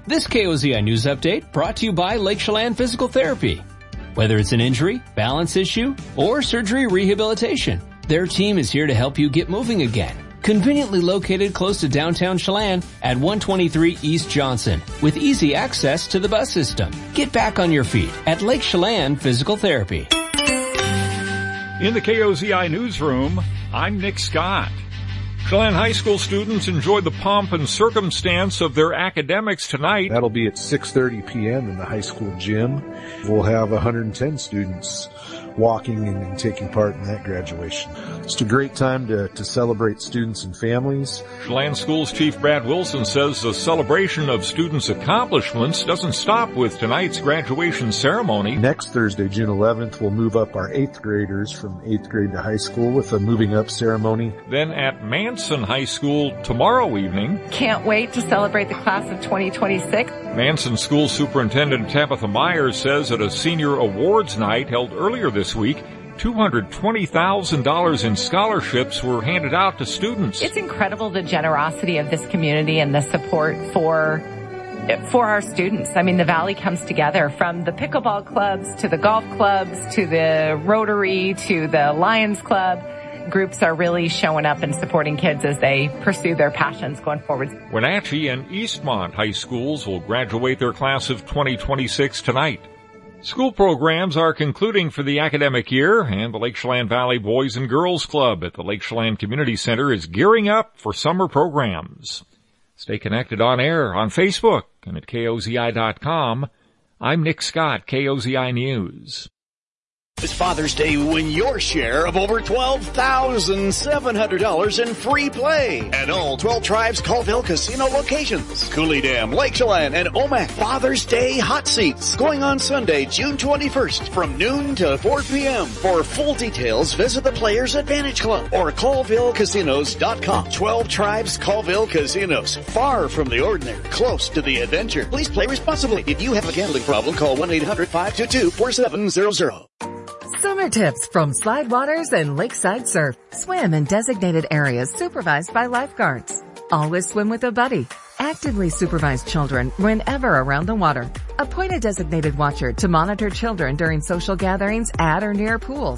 This KOZI News Update brought to you by Lake Chelan Physical Therapy. Whether it's an injury, balance issue, or surgery rehabilitation, their team is here to help you get moving again. Conveniently located close to downtown Chelan at 123 East Johnson with easy access to the bus system. Get back on your feet at Lake Chelan Physical Therapy. In the KOZI newsroom, I'm Nick Scott. Chelan High School students enjoyed the pomp and circumstance of their academics tonight. That'll be at 6:30 p.m. in the high school gym. We'll have 110 students walking and taking part in that graduation. It's a great time to celebrate students and families. Chelan Schools Chief Brad Wilson says the celebration of students' accomplishments doesn't stop with tonight's graduation ceremony. Next Thursday, June 11th, we'll move up our 8th graders from 8th grade to high school with a moving up ceremony. Then at Manson High School tomorrow evening. Can't wait to celebrate the class of 2026. Manson School Superintendent Tabitha Myers says at a senior awards night held earlier this week, $220,000 in scholarships were handed out to students. It's incredible the generosity of this community and the support for our students. I mean, the Valley comes together from the pickleball clubs to the golf clubs to the Rotary to the Lions Club. Groups are really showing up and supporting kids as they pursue their passions going forward. Wenatchee and Eastmont High Schools will graduate their class of 2026 tonight. School programs are concluding for the academic year, and the Lake Chelan Valley Boys and Girls Club at the Lake Chelan Community Center is gearing up for summer programs. Stay connected on air on Facebook and at KOZI.com. I'm Nick Scott, KOZI News. This Father's Day, win your share of over $12,700 in free play at all 12 Tribes Colville Casino locations. Cooley Dam, Lake Chelan, and Omak Father's Day hot seats going on Sunday, June 21st from noon to 4 p.m. For full details, visit the Players Advantage Club or ColvilleCasinos.com. 12 Tribes Colville Casinos, far from the ordinary, close to the adventure. Please play responsibly. If you have a gambling problem, call 1-800-522-4700. Summer tips from Slide Waters and Lakeside Surf. Swim in designated areas supervised by lifeguards. Always swim with a buddy. Actively supervise children whenever around the water. Appoint a designated watcher to monitor children during social gatherings at or near pools.